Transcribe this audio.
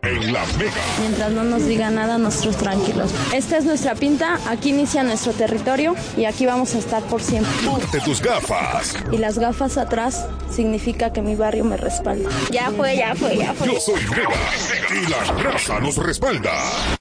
En la Mega. Mientras no nos diga nada, nosotros tranquilos. Esta es nuestra pinta, aquí inicia nuestro territorio y aquí vamos a estar por siempre. Ponte tus gafas. Y las gafas atrás significa que mi barrio me respalda. Ya fue. Yo soy Mega y la raza nos respalda.